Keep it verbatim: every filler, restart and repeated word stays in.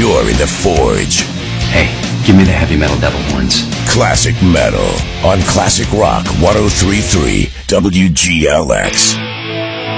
you're in the Forge. Hey, give me the heavy metal devil horns. Classic Metal on Classic Rock one oh three point three W G L X.